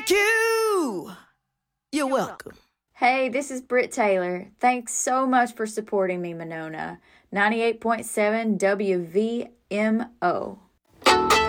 Thank you. You're welcome. Hey, this is Britt Taylor. Thanks so much for supporting me, Monona. 98.7 WVMO.